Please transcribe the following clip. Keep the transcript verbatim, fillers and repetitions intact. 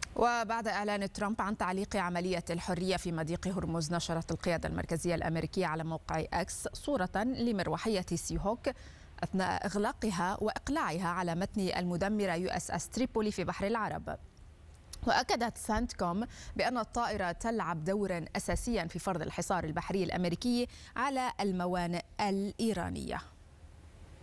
وبعد إعلان ترامب عن تعليق عملية الحرية في مضيق هرمز، نشرت القيادة المركزية الأمريكية على موقع إكس صورة لمروحية سي هوك أثناء إغلاقها وإقلاعها على متن المدمرة يو اس اس تريبولي في بحر العرب. وأكدت سانتكوم بأن الطائرة تلعب دورا أساسيا في فرض الحصار البحري الأمريكي على الموانئ الإيرانية.